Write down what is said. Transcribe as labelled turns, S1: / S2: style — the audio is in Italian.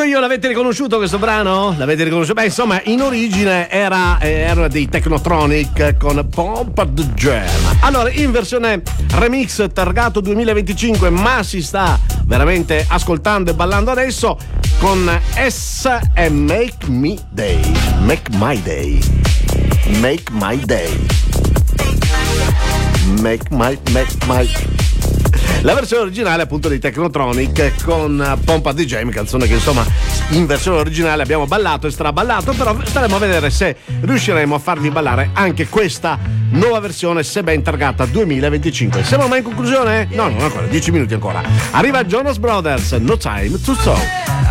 S1: dico io, l'avete riconosciuto questo brano? L'avete riconosciuto? Beh, insomma, in origine era dei Technotronic con Pumped Jam. Allora, in versione remix targato 2025, ma si sta veramente ascoltando e ballando adesso con S e Make Me Day. Make My Day. Make My Day. Make my. La versione originale appunto dei Technotronic con Pompa di Jam, canzone che insomma in versione originale abbiamo ballato e straballato, però staremo a vedere se riusciremo a farvi ballare anche questa nuova versione, se ben targata 2025. Siamo mai in conclusione? No, non ancora, 10 minuti ancora. Arriva Jonas Brothers, No Time to Talk.